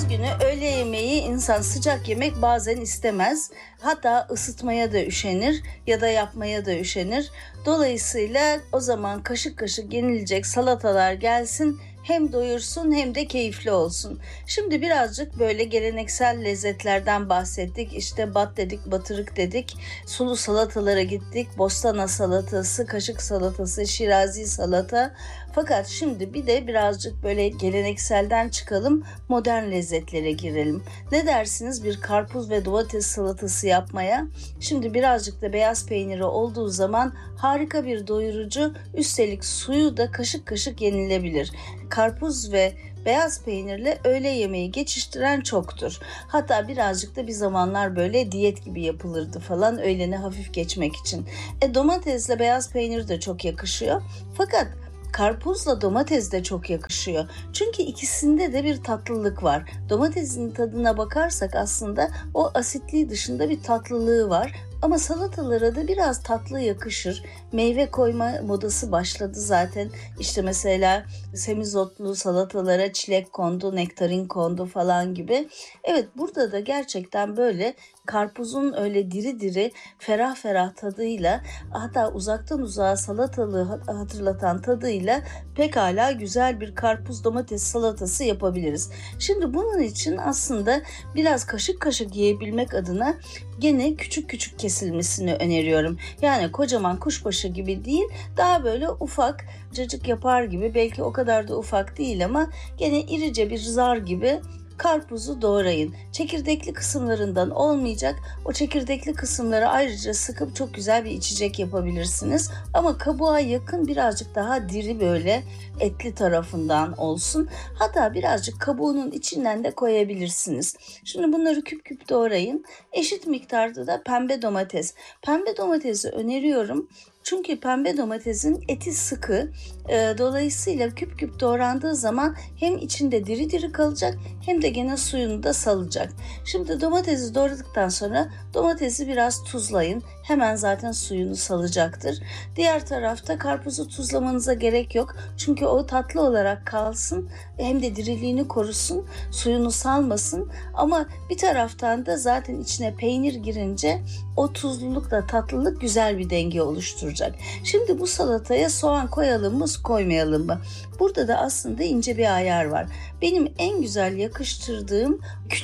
günü öğle yemeği insan sıcak yemek bazen istemez. Hatta ısıtmaya da üşenir ya da yapmaya da üşenir. Dolayısıyla o zaman kaşık kaşık yenilecek salatalar gelsin. Hem doyursun hem de keyifli olsun. Şimdi birazcık böyle geleneksel lezzetlerden bahsettik. İşte bat dedik, batırık dedik. Sulu salatalara gittik. Bostana salatası, kaşık salatası, şirazi salata. Fakat şimdi bir de birazcık böyle gelenekselden çıkalım, modern lezzetlere girelim. Ne dersiniz bir karpuz ve domates salatası yapmaya? Şimdi birazcık da beyaz peyniri olduğu zaman harika bir doyurucu, üstelik suyu da kaşık kaşık yenilebilir. Karpuz ve beyaz peynirle öğle yemeği geçiştiren çoktur. Hatta birazcık da bir zamanlar böyle diyet gibi yapılırdı falan, öğlene hafif geçmek için. Domatesle beyaz peynir de çok yakışıyor. Fakat karpuzla domates de çok yakışıyor. Çünkü ikisinde de bir tatlılık var. Domatesin tadına bakarsak aslında o asitliği dışında bir tatlılığı var. Ama salatalara da biraz tatlı yakışır. Meyve koyma modası başladı zaten. İşte mesela semizotlu salatalara çilek kondu, nektarin kondu falan gibi. Evet, burada da gerçekten böyle karpuzun öyle diri diri, ferah ferah tadıyla, hatta uzaktan uzağa salatalığı hatırlatan tadıyla pekala güzel bir karpuz domates salatası yapabiliriz. Şimdi bunun için aslında biraz kaşık kaşık yiyebilmek adına gene küçük küçük kesilmesini öneriyorum. Yani kocaman kuşbaşı gibi değil, daha böyle ufak, cacık yapar gibi, belki o kadar da ufak değil ama gene irice bir zar gibi karpuzu doğrayın. Çekirdekli kısımlarından olmayacak. O çekirdekli kısımları ayrıca sıkıp çok güzel bir içecek yapabilirsiniz. Ama kabuğa yakın birazcık daha diri, böyle etli tarafından olsun. Hatta birazcık kabuğunun içinden de koyabilirsiniz. Şimdi bunları küp küp doğrayın. Eşit miktarda da pembe domates. Pembe domatesi öneriyorum. Çünkü pembe domatesin eti sıkı, dolayısıyla küp küp doğrandığı zaman hem içinde diri diri kalacak hem de gene suyunu da salacak. Şimdi domatesi doğradıktan sonra domatesi biraz tuzlayın. Hemen zaten suyunu salacaktır. Diğer tarafta karpuzu tuzlamanıza gerek yok. Çünkü o tatlı olarak kalsın, hem de diriliğini korusun, suyunu salmasın. Ama bir taraftan da zaten içine peynir girince o tuzlulukla tatlılık güzel bir denge oluşturacak. Şimdi bu salataya soğan koyalım mı, koymayalım mı? Burada da aslında ince bir ayar var. Benim en güzel yakıştırdığım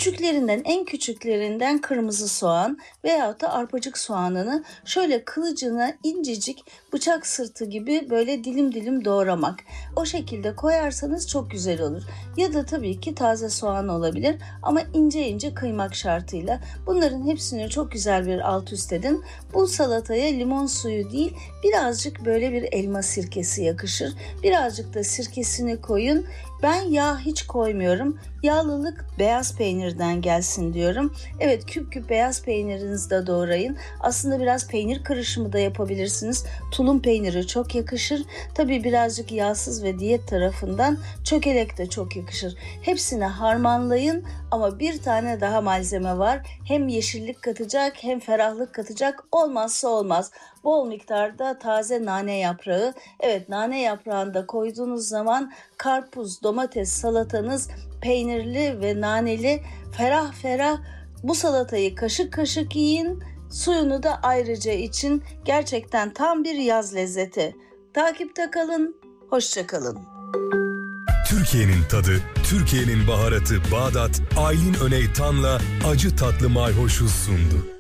en küçüklerinden kırmızı soğan veyahut da arpacık soğanını şöyle kılıcına incecik, bıçak sırtı gibi böyle dilim dilim doğramak. O şekilde koyarsanız çok güzel olur. Ya da tabii ki taze soğan olabilir ama ince ince kıymak şartıyla. Bunların hepsini çok güzel bir alt üst edin. Bu salataya limon suyu değil, birazcık böyle bir elma sirkesi yakışır. Birazcık da sirkesini koyun. Ben yağ hiç koymuyorum. Yağlılık beyaz peynirden gelsin diyorum. Evet, küp küp beyaz peynirinizi de doğrayın. Aslında biraz peynir karışımı da yapabilirsiniz. Tulum peyniri çok yakışır. Tabii birazcık yağsız ve diyet tarafından çökelek de çok yakışır. Hepsini harmanlayın ama bir tane daha malzeme var. Hem yeşillik katacak hem ferahlık katacak. Olmazsa olmaz. Bol miktarda taze nane yaprağı. Evet, nane yaprağını da koyduğunuz zaman karpuz, domates salatanız peynirli ve naneli, ferah ferah. Bu salatayı kaşık kaşık yiyin. Suyunu da ayrıca için. Gerçekten tam bir yaz lezzeti. Takipte kalın. Hoşça kalın. Türkiye'nin tadı, Türkiye'nin baharatı Bağdat, Aylin Öneytan'la acı tatlı mayhoşu sundu.